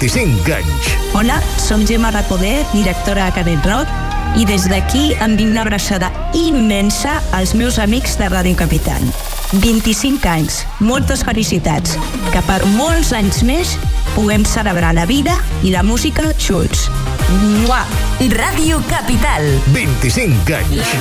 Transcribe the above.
25 anys. Hola, som Gemma Recoder, directora de Canet Rock, i des d'aquí envio una abraçada immensa als meus amics de Ràdio Capital. 25 anys, moltes felicitats, que per molts anys més puguem celebrar la vida i la música junts. Mua! Ràdio Capital. 25 anys.